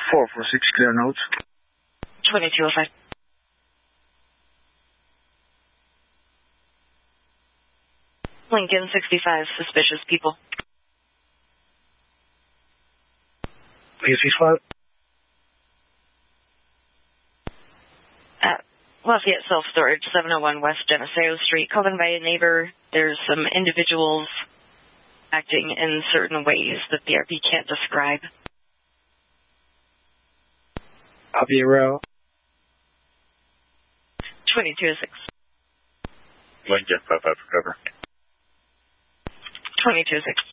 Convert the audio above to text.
446, clear notes. 2205. Lincoln 65, suspicious people. Lincoln 65. At Lafayette Self-Storage, 701 West Geneseo Street, called in by a neighbor. There's some individuals acting in certain ways that the RP can't describe. I'll be around. 2206. Lincoln 55 for cover. 2206.